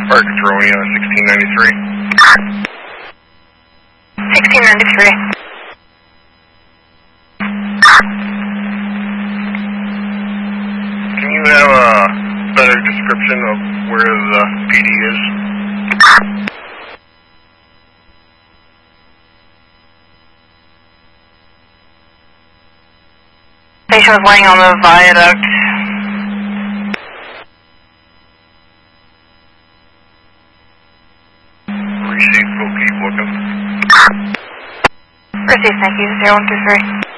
Arctic Romeo 1693. 1693. Can you have a better description of where the PD is? Station was laying on the viaduct. Received, we'll keep looking. Received, thank you. 0123.